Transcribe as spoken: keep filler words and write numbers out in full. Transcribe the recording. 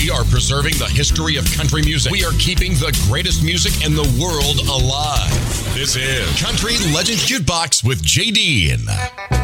We are preserving the history of country music. We are keeping the greatest music in the world alive. This is Country Legends Jukebox with J D.